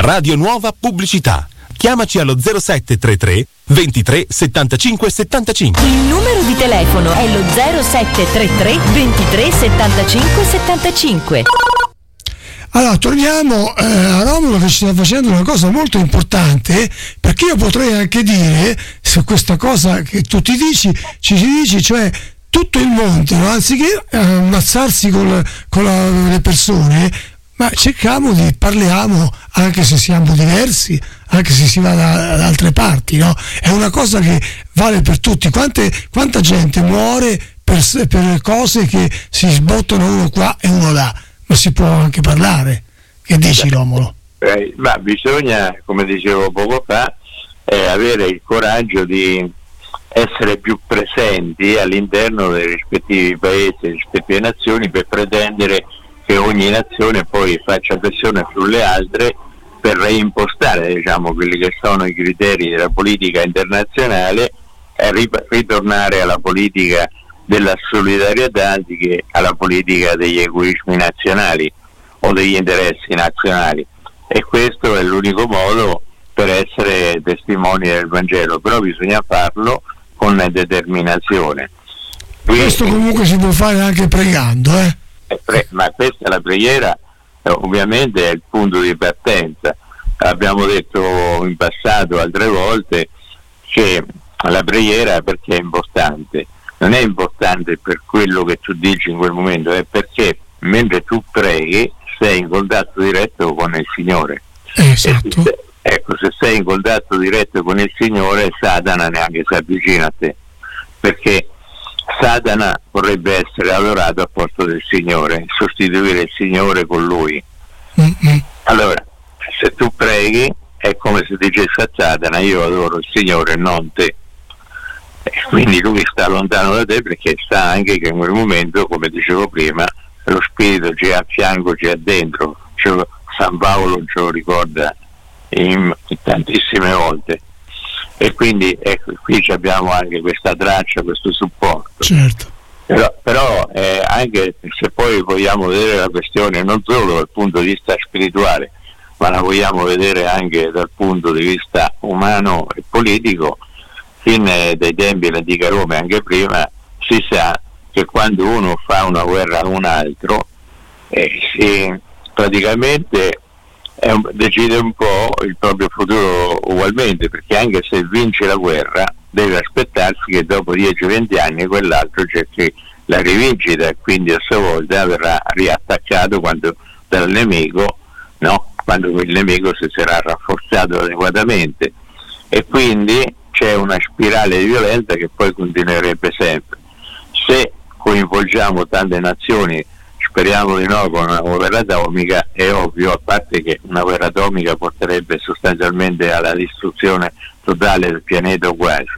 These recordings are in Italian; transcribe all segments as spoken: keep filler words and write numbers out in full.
Radio Nuova Pubblicità. Chiamaci allo zero sette tre tre ventitré settantacinque settantacinque. Il numero di telefono è lo zero sette tre tre ventitré settantacinque settantacinque. Allora, torniamo eh, a Romolo, che ci sta facendo una cosa molto importante, perché io potrei anche dire, su questa cosa che tu ti dici, ci si dici, cioè tutto il mondo, no? Anziché eh, ammazzarsi con, con la, le persone, ma cerchiamo di parliamo, anche se siamo diversi, anche se si va da, da altre parti, no? È una cosa che vale per tutti. Quante, quanta gente muore per, per cose che si sbottano uno qua e uno là, ma si può anche parlare. Che dici, Romolo? Eh, ma bisogna, come dicevo poco fa, eh, avere il coraggio di essere più presenti all'interno dei rispettivi paesi, delle rispettive nazioni, per pretendere che ogni nazione poi faccia pressione sulle altre per reimpostare, diciamo, quelli che sono i criteri della politica internazionale e ritornare alla politica della solidarietà anziché alla politica degli egoismi nazionali o degli interessi nazionali. E questo è l'unico modo per essere testimoni del Vangelo, però bisogna farlo con determinazione. Quindi, questo comunque si può fare anche pregando, eh? Pre- ma questa è la preghiera, eh, ovviamente è il punto di partenza. Abbiamo detto in passato altre volte che la preghiera, perché è importante, non è importante per quello che tu dici in quel momento, è perché mentre tu preghi sei in contatto diretto con il Signore. Esatto. Se, ecco, se sei in contatto diretto con il Signore, Satana neanche si avvicina a te, perché Satana vorrebbe essere adorato al posto del Signore, sostituire il Signore con lui. Mm-hmm. Allora, se tu preghi è come se dicessi a Satana: io adoro il Signore, non te. E quindi lui sta lontano da te, perché sa anche che in quel momento, come dicevo prima, lo spirito c'è a fianco, c'è a dentro. Cioè, San Paolo ce lo ricorda in, in tantissime volte. E quindi ecco, qui abbiamo anche questa traccia, questo supporto. Certo. Però, però eh, anche se poi vogliamo vedere la questione non solo dal punto di vista spirituale, ma la vogliamo vedere anche dal punto di vista umano e politico, fin dai tempi dell'antica Roma e anche prima, si sa che quando uno fa una guerra a un altro, eh, si praticamente è un, decide un po' il proprio futuro ugualmente, perché anche se vince la guerra deve aspettarsi che dopo dieci venti anni quell'altro cerchi la rivincita e quindi a sua volta verrà riattaccato quando, dal nemico, no? Quando quel nemico si sarà rafforzato adeguatamente, e quindi c'è una spirale di violenza che poi continuerebbe sempre. Se coinvolgiamo tante nazioni, speriamo di no, con una guerra atomica, è ovvio, a parte che una guerra atomica porterebbe sostanzialmente alla distruzione totale del pianeta quasi,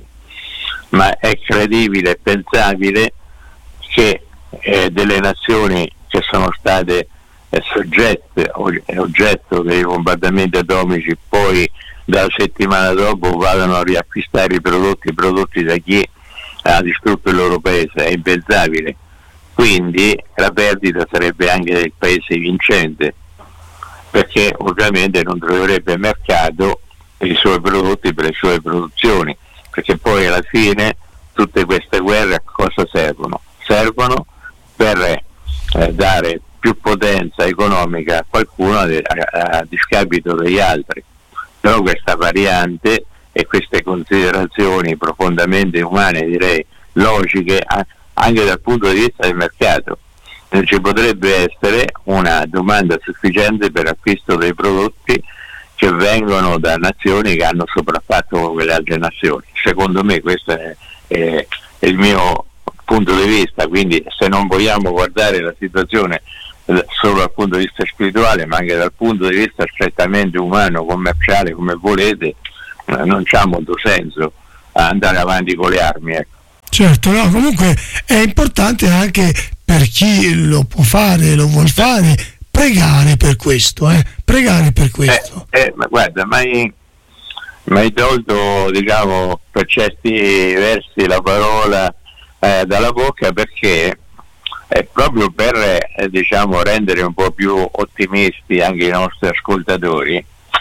ma è credibile e pensabile che eh, delle nazioni che sono state eh, soggette o oggetto dei bombardamenti atomici poi dalla settimana dopo vadano a riacquistare i prodotti prodotti da chi ha distrutto il loro paese? È impensabile. Quindi la perdita sarebbe anche del paese vincente, perché ovviamente non troverebbe mercato per i suoi prodotti, per le sue produzioni, perché poi alla fine tutte queste guerre a cosa servono? Servono per eh, dare più potenza economica a qualcuno a, a, a discapito degli altri. Però questa variante e queste considerazioni profondamente umane, direi logiche, anche dal punto di vista del mercato, non ci potrebbe essere una domanda sufficiente per acquisto dei prodotti che vengono da nazioni che hanno sopraffatto quelle altre nazioni. Secondo me questo è, è, è il mio punto di vista. Quindi se non vogliamo guardare la situazione solo dal punto di vista spirituale, ma anche dal punto di vista strettamente umano, commerciale, come volete, non c'ha molto senso andare avanti con le armi, ecco. Certo, no, comunque è importante anche per chi lo può fare, lo vuol fare, pregare per questo, eh, pregare per questo. Eh, eh, ma guarda, ma hai, ma hai tolto, diciamo, per certi versi la parola eh, dalla bocca, perché è proprio per eh, diciamo rendere un po' più ottimisti anche i nostri ascoltatori.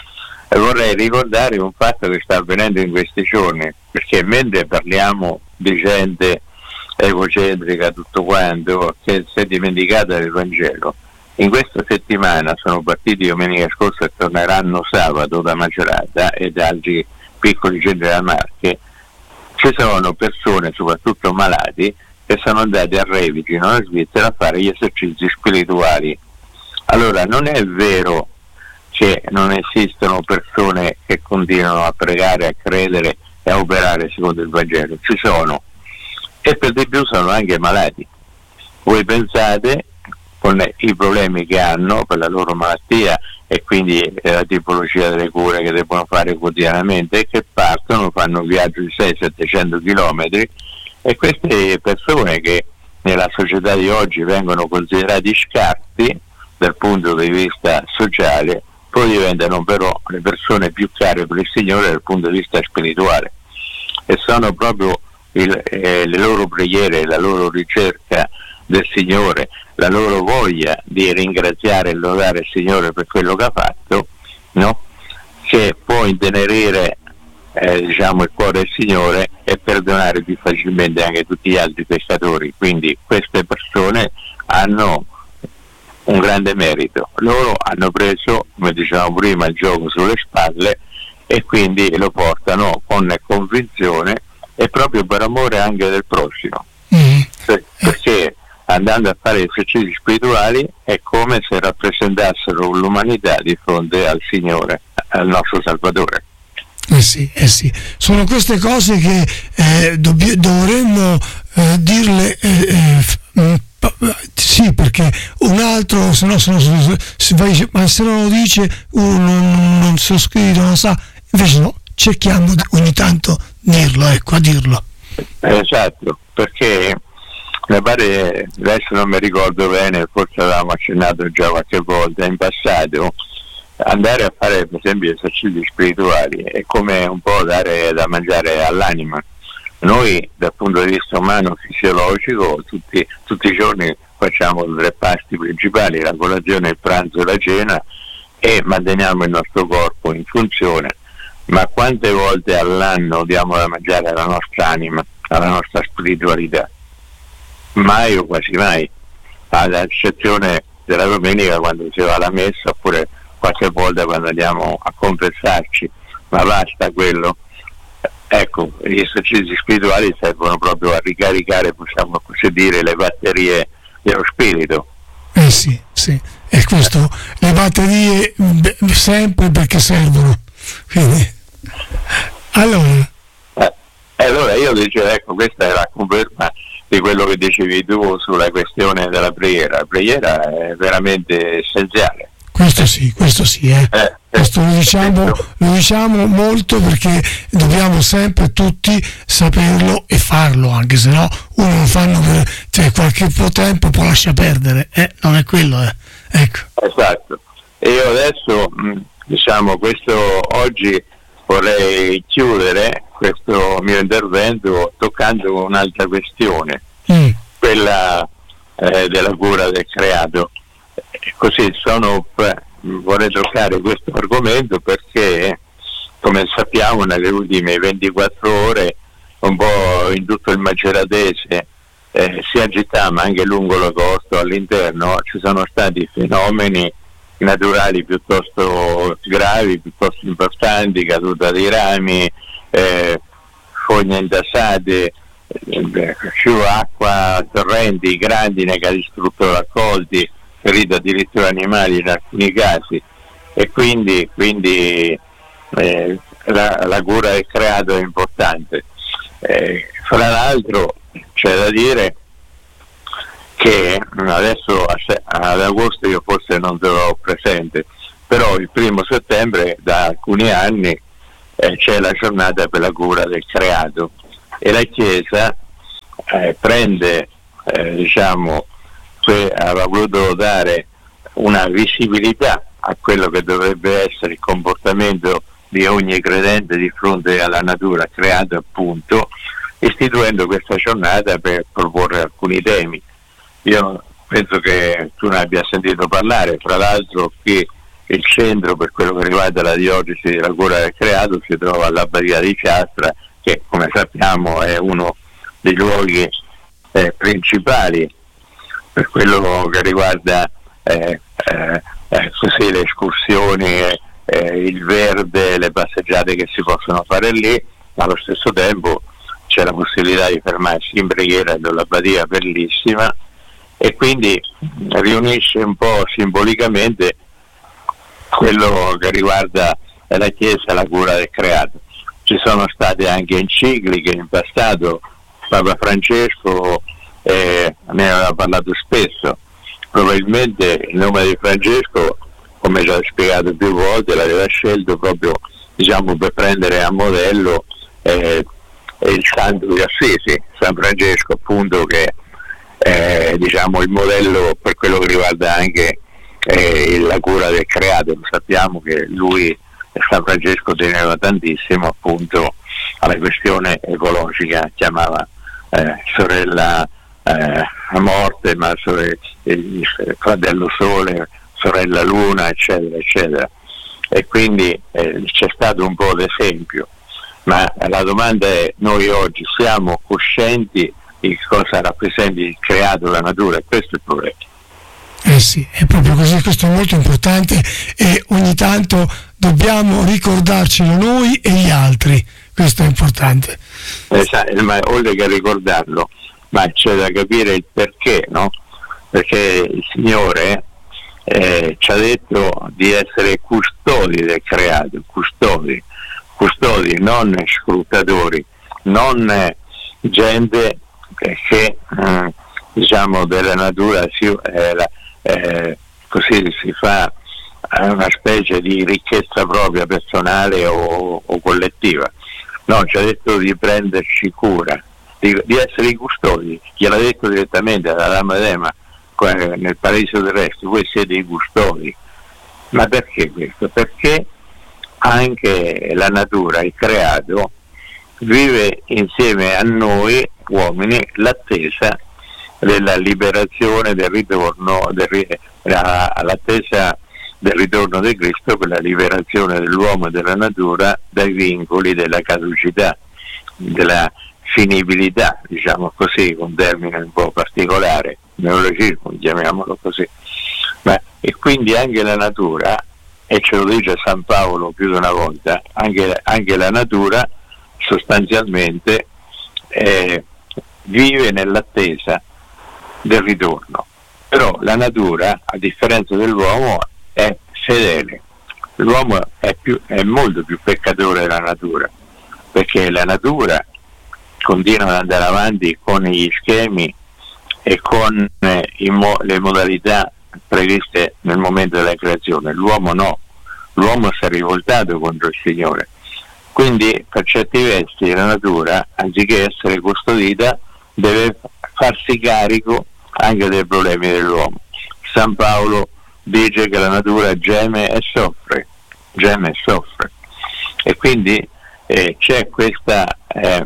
E vorrei ricordare un fatto che sta avvenendo in questi giorni, perché mentre parliamo di gente egocentrica, tutto quanto, che si è dimenticata del Vangelo, in questa settimana sono partiti domenica scorsa e torneranno sabato da Macerata e da altri piccoli centri della Marche. Ci sono persone, soprattutto malati, che sono andati a Revigino, in Svizzera, a fare gli esercizi spirituali. Allora, non è vero che non esistono persone che continuano a pregare, a credere e a operare secondo il Vangelo. Ci sono, e per di più sono anche malati. Voi pensate, con i problemi che hanno per la loro malattia e quindi eh, la tipologia delle cure che devono fare quotidianamente, che partono, fanno un viaggio di sei settecento chilometri, e queste persone che nella società di oggi vengono considerati scarti dal punto di vista sociale, poi diventano però le persone più care per il Signore dal punto di vista spirituale, e sono proprio il, eh, le loro preghiere, la loro ricerca del Signore, la loro voglia di ringraziare e lodare il Signore per quello che ha fatto, no? Che può intenerire eh, diciamo il cuore del Signore e perdonare più facilmente anche tutti gli altri peccatori. Quindi queste persone hanno un grande merito, loro hanno preso, come dicevamo prima, il gioco sulle spalle, e quindi lo portano con convinzione e proprio per amore anche del prossimo, mm. per, perché andando a fare esercizi spirituali è come se rappresentassero l'umanità di fronte al Signore, al nostro Salvatore. Eh sì, eh sì. Sono queste cose che eh, dobb- dovremmo eh, dirle eh, eh, sì, perché un altro se no, se no se, se, ma se non lo dice uno non, non se lo scrive, non lo sa, invece no, cerchiamo di, ogni tanto dirlo, ecco, a dirlo. Esatto, perché mi pare, adesso non mi ricordo bene, forse avevamo accennato già qualche volta in passato, andare a fare per esempio esercizi spirituali è come un po' dare da mangiare all'anima. Noi dal punto di vista umano fisiologico tutti, tutti i giorni facciamo tre pasti principali, la colazione, il pranzo e la cena, e manteniamo il nostro corpo in funzione, ma quante volte all'anno diamo da mangiare alla nostra anima, alla nostra spiritualità? Mai o quasi mai, ad eccezione della domenica quando si va alla messa, oppure qualche volta quando andiamo a confessarci, ma basta quello. Ecco, gli esercizi spirituali servono proprio a ricaricare, possiamo così dire, le batterie dello spirito. Eh sì, sì, e questo, le batterie beh, sempre perché servono. Quindi, allora. Eh, allora io dicevo, ecco, questa è la conferma di quello che dicevi tu sulla questione della preghiera. La preghiera è veramente essenziale. Questo sì, questo sì, eh. Eh, questo lo diciamo, lo diciamo molto perché dobbiamo sempre tutti saperlo e farlo, anche se no uno lo fanno per cioè, qualche po' tempo, poi lascia perdere, eh, non è quello, eh. Ecco. Esatto. E io adesso, diciamo, questo oggi vorrei chiudere questo mio intervento toccando un'altra questione, mm. quella eh, della cura del creato. Così sono, vorrei toccare questo argomento perché, come sappiamo, nelle ultime ventiquattro ore un po' in tutto il maceratese, eh, sia a città ma anche lungo la costa all'interno, ci sono stati fenomeni naturali piuttosto gravi, piuttosto importanti, caduta dei rami, eh, fogne intasate, eh, acqua, torrenti, grandine che ha distrutto raccolti, ferito addirittura animali in alcuni casi, e quindi, quindi eh, la, la cura del creato è importante. Eh, fra l'altro c'è da dire che adesso ad agosto io forse non sarò presente, però il primo settembre da alcuni anni eh, c'è la giornata per la cura del creato, e la Chiesa eh, prende eh, diciamo aveva voluto dare una visibilità a quello che dovrebbe essere il comportamento di ogni credente di fronte alla natura creata, appunto, istituendo questa giornata per proporre alcuni temi. Io penso che tu ne abbia sentito parlare, fra l'altro qui il centro per quello che riguarda la diocesi della cura del creato si trova all'Abbadia di Chiastra, che come sappiamo è uno dei luoghi eh, principali per quello che riguarda eh, eh, eh, così, le escursioni, eh, eh, il verde, le passeggiate che si possono fare lì, ma allo stesso tempo c'è la possibilità di fermarsi in preghiera dell'Abbadia bellissima, e quindi riunisce un po' simbolicamente quello che riguarda la Chiesa, la cura del creato. Ci sono state anche encicliche in passato, Papa Francesco eh, ne aveva parlato spesso, probabilmente il nome di Francesco, come già spiegato più volte, l'aveva scelto proprio, diciamo, per prendere a modello eh, il santo di Assisi, San Francesco, appunto, che è diciamo il modello per quello che riguarda anche eh, la cura del creato. Sappiamo che lui, San Francesco, teneva tantissimo appunto alla questione ecologica, chiamava eh, sorella eh, morte, ma sore, il fratello sole, sorella luna, eccetera eccetera, e quindi eh, c'è stato un po' l'esempio. Ma la domanda è: noi oggi siamo coscienti di cosa rappresenta il creato, la natura? E questo è il problema. Eh sì, è proprio così, questo è molto importante, e ogni tanto dobbiamo ricordarcelo noi e gli altri, questo è importante. Esatto, ma oltre che ricordarlo, ma c'è da capire il perché, no? Perché il Signore eh, ci ha detto di essere custodi del creato, custodi, custodi, non sfruttatori, non eh, gente che, che eh, diciamo della natura si, eh, la, eh, così si fa una specie di ricchezza propria, personale o, o collettiva. No, ci ha detto di prenderci cura, di, di essere i custodi. Gliel'ha detto direttamente ad Adamo ed Eva nel paradiso terrestre: voi siete i custodi. Ma perché questo? Perché anche la natura, il creato, vive insieme a noi uomini l'attesa della liberazione, del ritorno, del, la, l'attesa del ritorno di Cristo per la liberazione dell'uomo e della natura dai vincoli della caducità, della finibilità, diciamo così, con un termine un po' particolare, neologismo, chiamiamolo così. Ma, e quindi anche la natura, e ce lo dice San Paolo più di una volta, anche, anche la natura sostanzialmente eh, vive nell'attesa del ritorno. Però la natura, a differenza dell'uomo, è fedele. L'uomo è, più, è molto più peccatore della natura, perché la natura continua ad andare avanti con gli schemi e con eh, mo- le modalità previste nel momento della creazione. L'uomo no, l'uomo si è rivoltato contro il Signore, quindi per certi versi la natura, anziché essere custodita, deve farsi carico anche dei problemi dell'uomo. San Paolo dice che la natura geme e soffre, geme e soffre, e quindi eh, c'è questa eh,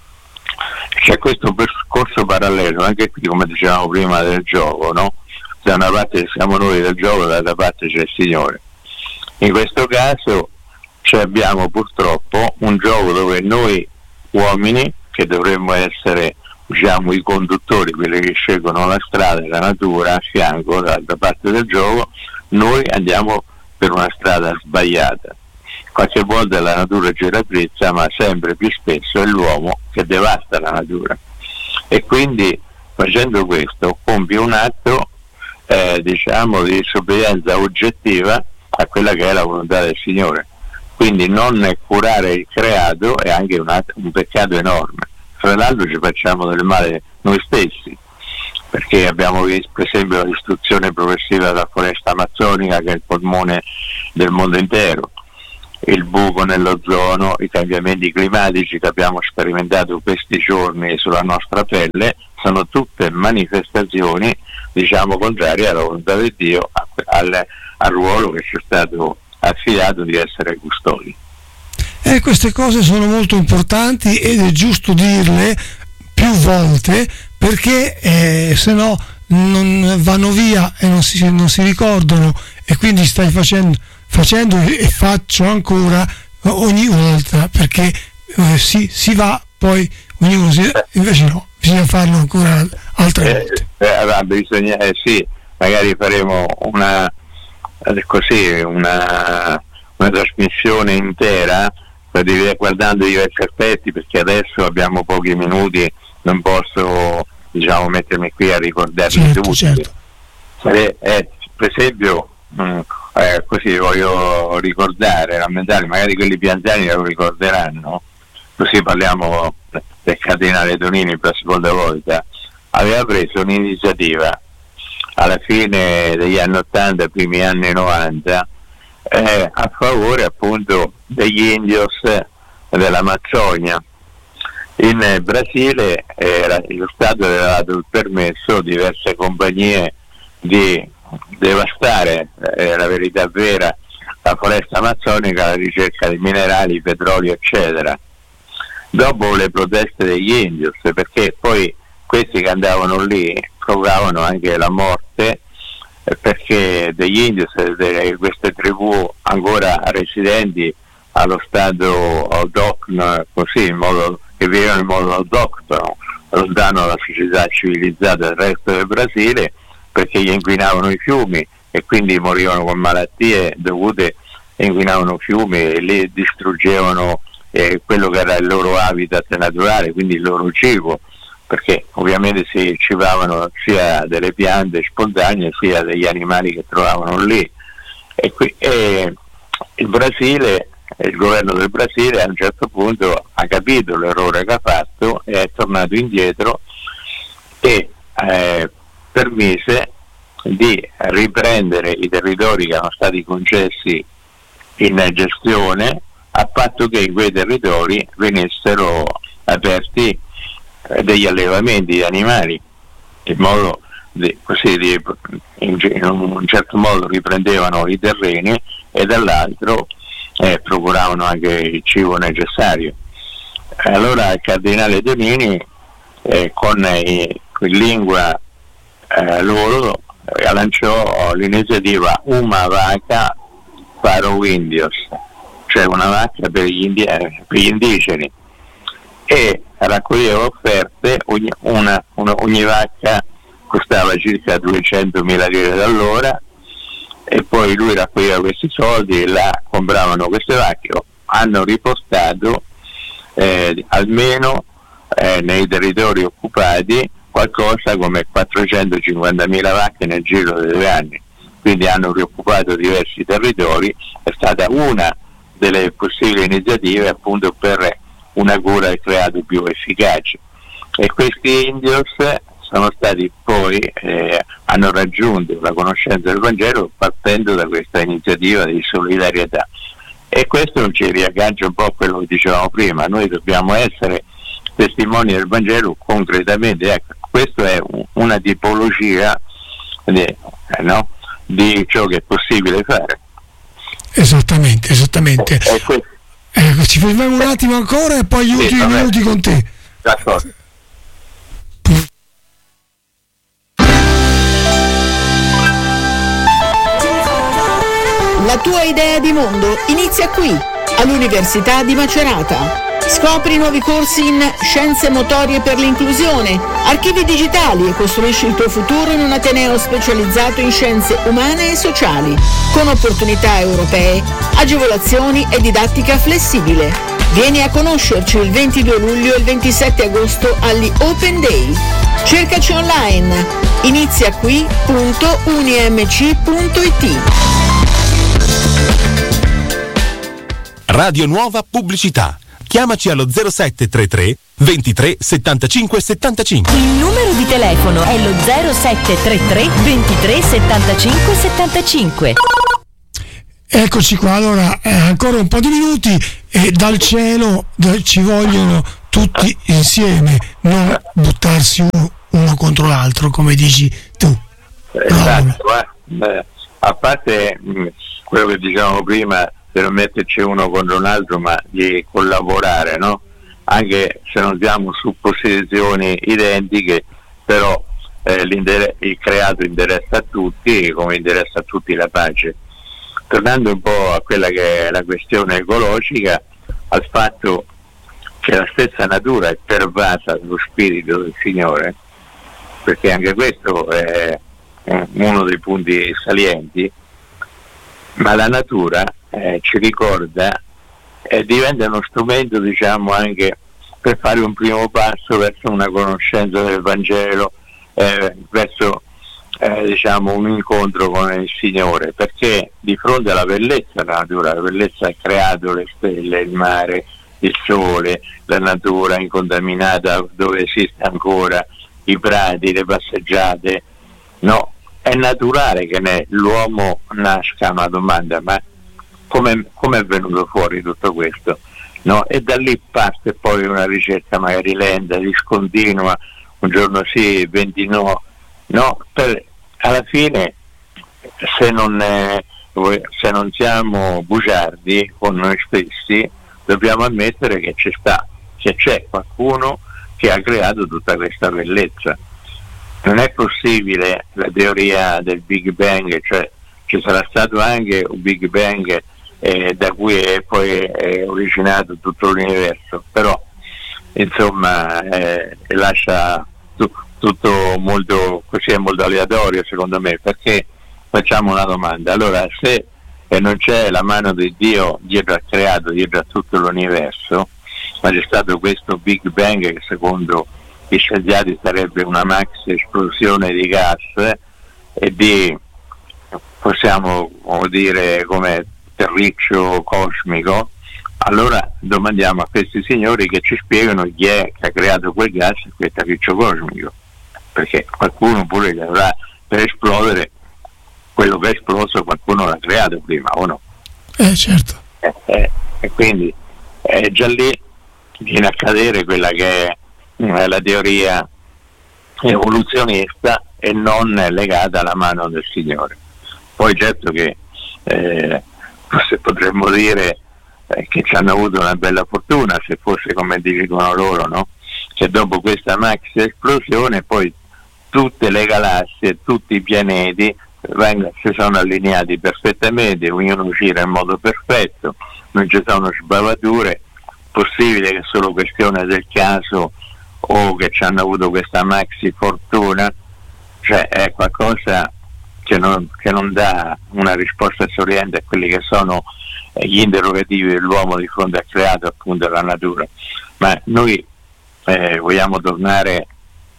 c'è questo percorso parallelo, anche qui, come dicevamo prima, del gioco, no? Da una parte siamo noi del gioco, dall'altra parte c'è il Signore. In questo caso cioè abbiamo purtroppo un gioco dove noi uomini, che dovremmo essere, diciamo, i conduttori, quelli che scelgono la strada e la natura a fianco, dall'altra parte del gioco, noi andiamo per una strada sbagliata. Qualche volta la natura ci raddrizza, ma sempre più spesso è l'uomo che devasta la natura, e quindi facendo questo compie un atto eh, diciamo di disobbedienza oggettiva a quella che è la volontà del Signore. Quindi non curare il creato è anche un, atto, un peccato enorme. Fra l'altro ci facciamo del male noi stessi, perché abbiamo visto per esempio la distruzione progressiva della foresta amazzonica, che è il polmone del mondo intero, il buco nell'ozono, i cambiamenti climatici che abbiamo sperimentato questi giorni sulla nostra pelle, sono tutte manifestazioni, diciamo, contrarie alla volontà di Dio, al, al ruolo che ci è stato affidato di essere custodi. Eh, queste cose sono molto importanti ed è giusto dirle più volte, perché eh, se no non vanno via e non si, non si ricordano, e quindi stai facendo, facendo e, e faccio ancora ogni volta, perché eh, si, si va, poi ognuno si, invece no, bisogna farlo ancora altre eh, volte. Eh, allora, bisogna, eh, sì, magari faremo una così una, una trasmissione intera guardando diversi aspetti, perché adesso abbiamo pochi minuti, non posso diciamo mettermi qui a ricordarli certo, tutti. certo. Eh, eh, per esempio mh, eh, così voglio ricordare, rammentare, magari quelli più anziani lo ricorderanno, così parliamo del cardinale Tonini per la seconda volta. Aveva preso un'iniziativa alla fine degli anni ottanta, primi anni novanta, eh, a favore appunto degli indios dell'Amazzonia. In Brasile eh, lo Stato aveva dato il permesso a diverse compagnie di devastare, eh, la verità vera, la foresta amazzonica alla ricerca di minerali, petrolio, eccetera. Dopo le proteste degli indios, perché poi questi che andavano lì provocavano anche la morte, eh, perché degli indios, de, queste tribù ancora residenti allo stato autoctono, così in modo che vivevano in modo autoctono, lontano dalla società civilizzata del resto del Brasile, perché gli inquinavano i fiumi e quindi morivano con malattie dovute, inquinavano fiumi e li distruggevano eh, quello che era il loro habitat naturale, quindi il loro cibo, perché ovviamente si cibavano sia delle piante spontanee sia degli animali che trovavano lì. E, qui, e il Brasile, il governo del Brasile a un certo punto ha capito l'errore che ha fatto e è tornato indietro e eh, permise di riprendere i territori che erano stati concessi in gestione, a patto che in quei territori venissero aperti degli allevamenti di animali, in modo di, così di, in, in un certo modo riprendevano i terreni e dall'altro eh, procuravano anche il cibo necessario. Allora il cardinale Tonini eh, con, eh, con lingua eh, loro eh, lanciò l'iniziativa Uma Vaca para os Indios, cioè una vacca per gli, indi- per gli indigeni, e raccoglieva offerte, ogni, una, una, ogni vacca costava circa duecentomila lire all'ora, e poi lui raccoglieva questi soldi e la compravano queste vacche. Hanno ripostato eh, almeno eh, nei territori occupati qualcosa come quattrocentocinquantamila vacche nel giro di due anni, quindi hanno rioccupato diversi territori. È stata una delle possibili iniziative appunto per una cura del creato più efficace, e questi indios sono stati poi eh, hanno raggiunto la conoscenza del Vangelo partendo da questa iniziativa di solidarietà. E questo ci riaggancia un po' a quello che dicevamo prima: noi dobbiamo essere testimoni del Vangelo concretamente. Ecco, questa è un, una tipologia di, eh, no? di ciò che è possibile fare. Esattamente, esattamente. E, e questo, ecco, ci fermiamo un attimo ancora e poi gli sì, ultimi vabbè. minuti con te. D'accordo. La tua idea di mondo inizia qui, all'Università di Macerata. Scopri nuovi corsi in Scienze Motorie per l'Inclusione, Archivi Digitali e costruisci il tuo futuro in un ateneo specializzato in scienze umane e sociali, con opportunità europee, agevolazioni e didattica flessibile. Vieni a conoscerci il ventidue luglio e il ventisette agosto agli Open Day. Cercaci online, iniziaqui punto unimc punto it. Radio Nuova Pubblicità. Chiamaci allo zero sette tre tre ventitré settantacinque settantacinque. Il numero di telefono è lo zero sette tre tre ventitré settantacinque settantacinque. Eccoci qua, allora eh, ancora un po' di minuti e dal cielo da, ci vogliono tutti insieme, non buttarsi uno, uno contro l'altro, come dici tu. Esatto, eh, a parte mh, quello che dicevamo prima, per metterci uno contro un altro, ma di collaborare, no? Anche se non siamo su posizioni identiche, però eh, il creato interessa a tutti, come interessa a tutti la pace. Tornando un po' a quella che è la questione ecologica, al fatto che la stessa natura è pervasa dallo spirito del Signore, perché anche questo è uno dei punti salienti, ma la natura eh, ci ricorda e diventa uno strumento, diciamo, anche per fare un primo passo verso una conoscenza del Vangelo, eh, verso eh, diciamo un incontro con il Signore, perché di fronte alla bellezza della natura, la bellezza ha creato le stelle, il mare, il sole, la natura incontaminata dove esiste ancora, i prati, le passeggiate, no, è naturale che ne, l'uomo nasca una domanda, ma come è venuto fuori tutto questo? No? E da lì parte poi una ricerca magari lenta, discontinua, un giorno sì, venti no, no, per, alla fine se non, eh, se non siamo bugiardi con noi stessi, dobbiamo ammettere che ci sta, che c'è qualcuno che ha creato tutta questa bellezza. Non è possibile la teoria del Big Bang, cioè ci sarà stato anche un Big Bang eh, da cui è poi è originato tutto l'universo, però insomma eh, lascia tu, tutto molto così, è molto aleatorio secondo me, perché facciamo una domanda: allora se eh, non c'è la mano di Dio dietro al creato, dietro a tutto l'universo, ma c'è stato questo Big Bang che secondo gli scienziati sarebbe una maxi esplosione di gas eh, e di, possiamo dire, come terriccio cosmico, allora domandiamo a questi signori che ci spiegano chi è che ha creato quel gas e quel terriccio cosmico, perché qualcuno pure gli avrà, per esplodere quello che è esploso qualcuno l'ha creato prima, o no? Eh certo. Eh, eh, e quindi eh, già lì viene a cadere quella che è eh, la teoria evoluzionista e non legata alla mano del Signore. Poi certo che eh, se potremmo dire eh, che ci hanno avuto una bella fortuna, se fosse come dicono loro, no? Che dopo questa maxi esplosione poi tutte le galassie, tutti i pianeti vengono, si sono allineati perfettamente, ognuno gira in modo perfetto, non ci sono sbavature. Possibile che è solo questione del caso o che ci hanno avuto questa maxi fortuna, cioè è qualcosa che non, che non dà una risposta sorridente a quelli che sono gli interrogativi dell'uomo di fronte al creato, appunto alla natura. Ma noi eh, vogliamo tornare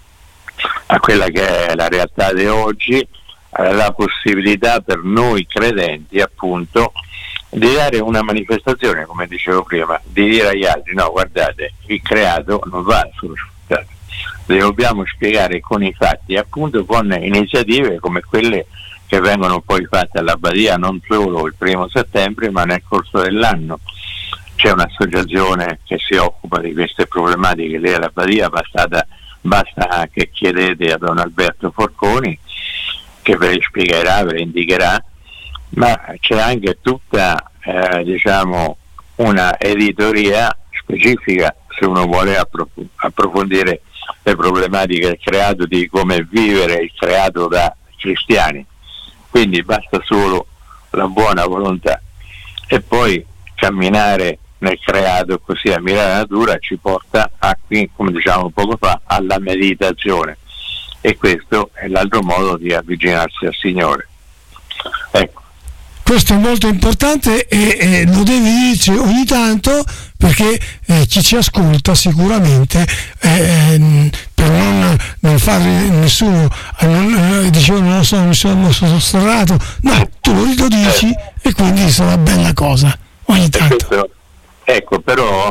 a quella che è la realtà di oggi, la possibilità per noi credenti, appunto, di dare una manifestazione, come dicevo prima, di dire agli altri: no, guardate, il creato non va solo sfruttato, dobbiamo spiegare con i fatti, appunto con iniziative come quelle che vengono poi fatte all'Abbadia, non solo il primo settembre ma nel corso dell'anno. C'è un'associazione che si occupa di queste problematiche lì all'Abbadia, bastata, basta che chiedete a Don Alberto Forconi che ve le spiegherà, ve le indicherà, ma c'è anche tutta eh, diciamo una editoria specifica se uno vuole approf- approfondire le problematiche del creato, di come vivere il creato da cristiani. Quindi basta solo la buona volontà e poi camminare nel creato, così ammirare la natura ci porta a, come diciamo poco fa, alla meditazione, e questo è l'altro modo di avvicinarsi al Signore. Ecco. Questo è molto importante e, e lo devi dirci ogni tanto, perché eh, chi ci ascolta sicuramente eh, per non, non fare nessuno non, eh, dicevo non lo so, mi sono sotterrato, no, tu lo dici e quindi sarà bella cosa ogni tanto. Questo, ecco, però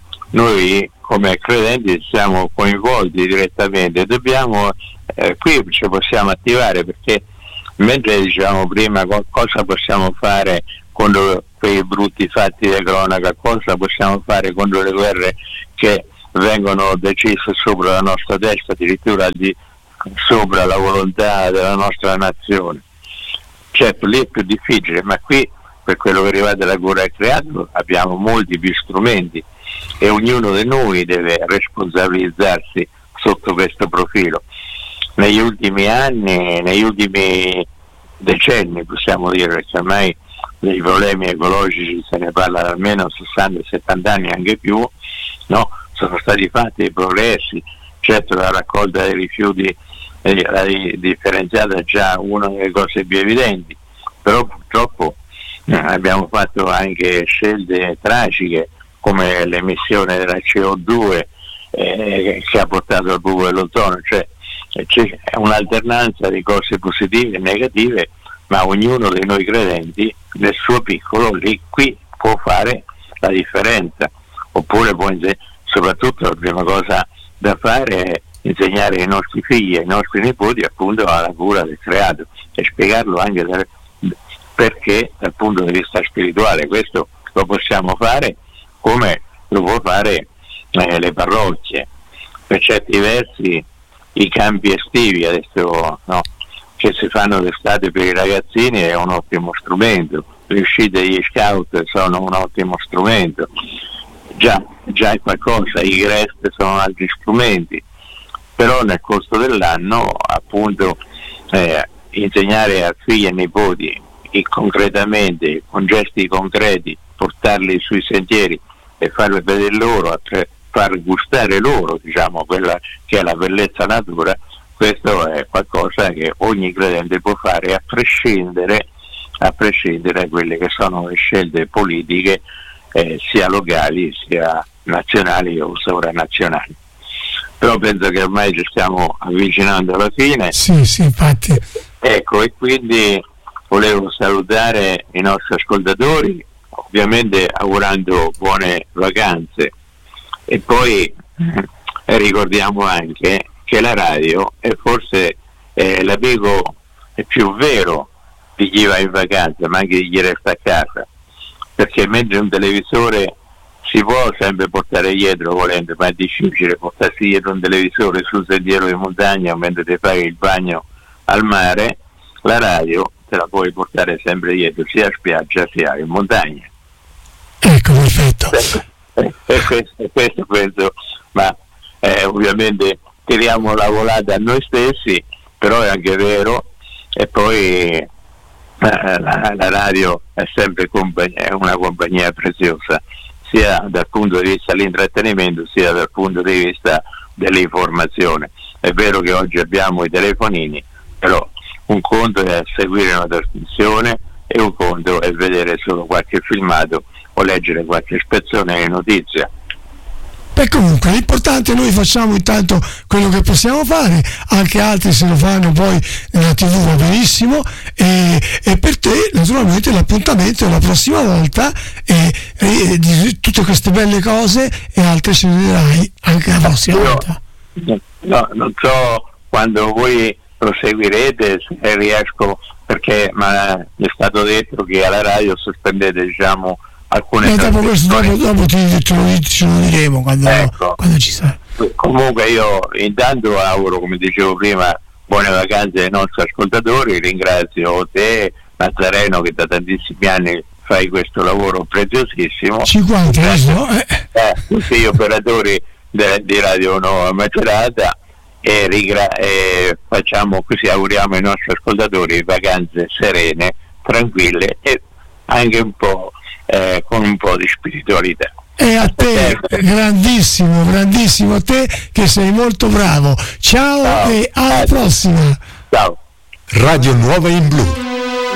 noi come credenti siamo coinvolti direttamente, dobbiamo eh, qui ci possiamo attivare, perché mentre dicevamo prima cosa possiamo fare contro quei brutti fatti di cronaca, cosa possiamo fare contro le guerre che vengono decise sopra la nostra testa, addirittura di, sopra la volontà della nostra nazione. Certo, lì è più difficile, ma qui per quello che riguarda la cura del creato abbiamo molti più strumenti e ognuno di noi deve responsabilizzarsi sotto questo profilo. negli ultimi anni, negli ultimi decenni possiamo dire, perché ormai dei problemi ecologici se ne parla da almeno sessanta settanta anni, anche più, no? Sono stati fatti dei progressi, certo la raccolta dei rifiuti eh, la differenziata è già una delle cose più evidenti, però purtroppo eh, abbiamo fatto anche scelte tragiche come l'emissione della C O due eh, che ha portato al buco dell'ozono, cioè c'è un'alternanza di cose positive e negative, ma ognuno dei noi credenti nel suo piccolo lì qui può fare la differenza, oppure può inse- soprattutto la prima cosa da fare è insegnare ai nostri figli e ai nostri nipoti appunto alla cura del creato e spiegarlo anche da, perché dal punto di vista spirituale. Questo lo possiamo fare come lo può fare eh, le parrocchie, per certi versi i campi estivi adesso, no, che si fanno d'estate per i ragazzini è un ottimo strumento, le uscite degli scout sono un ottimo strumento, già, già è qualcosa, i rest sono altri strumenti, però nel corso dell'anno appunto eh, insegnare a figli e nipoti e concretamente, con gesti concreti, portarli sui sentieri e farli vedere loro, far gustare loro, diciamo, quella che è la bellezza natura, questo è qualcosa che ogni credente può fare a prescindere, a prescindere da quelle che sono le scelte politiche eh, sia locali sia nazionali o sovranazionali. Però penso che ormai ci stiamo avvicinando alla fine. Sì, sì, infatti. Ecco, e quindi volevo salutare i nostri ascoltatori, ovviamente augurando buone vacanze, e poi eh, ricordiamo anche che la radio è forse eh, l'amico più vero di chi va in vacanza, ma anche di chi resta a casa, perché mentre un televisore si può sempre portare dietro volendo, ma è difficile portarsi dietro un televisore sul sentiero di montagna mentre ti fai il bagno al mare, la radio te la puoi portare sempre dietro sia a spiaggia sia in montagna. Ecco, perfetto. E questo, questo penso, ma eh, ovviamente tiriamo la volata a noi stessi, però è anche vero, e poi eh, la, la radio è sempre compagnia, è una compagnia preziosa, sia dal punto di vista dell'intrattenimento sia dal punto di vista dell'informazione. È vero che oggi abbiamo i telefonini, però un conto è seguire una trasmissione e un conto è vedere solo qualche filmato o leggere qualche ispezione di notizia. Beh, comunque l'importante è noi facciamo intanto quello che possiamo fare, anche altri se lo fanno poi nella tivù va benissimo, e, e per te naturalmente l'appuntamento è la prossima volta, e, e di tutte queste belle cose e altre ce ne dirai anche la prossima Io, volta. No, non so quando voi proseguirete, se riesco, perché ma mi è stato detto che alla radio sospendete, diciamo, alcune. E dopo questo dopo, dopo ti, te, lo, ce lo diremo quando, ecco. quando ci sarà. Comunque io intanto auguro, come dicevo prima, buone vacanze ai nostri ascoltatori, ringrazio te Nazareno che da tantissimi anni fai questo lavoro preziosissimo, cinquanta no? eh. Eh, tutti gli operatori de, di Radio Nuova Macerata, e, rigra- e facciamo così, auguriamo ai nostri ascoltatori vacanze serene, tranquille e anche un po' eh, con un po' di spiritualità. E a te, grandissimo, grandissimo a te che sei molto bravo. Ciao, ciao. E alla Ciao. prossima. Ciao. Radio Nuova in Blu.